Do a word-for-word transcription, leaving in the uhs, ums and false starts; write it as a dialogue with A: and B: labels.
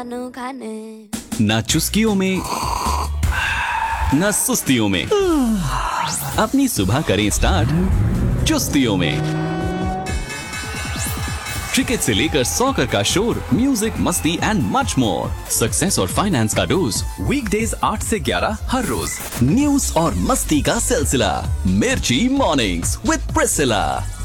A: ना चुस्कियों में ना सुस्तियों में, अपनी सुबह करें स्टार्ट चुस्तियों में। क्रिकेट से लेकर सॉकर का शोर, म्यूजिक, मस्ती एंड मच मोर। सक्सेस और फाइनेंस का डोज वीकडेज आठ से ग्यारह हर रोज। न्यूज और मस्ती का सिलसिला, मिर्ची मॉर्निंग्स विद प्रिसिला।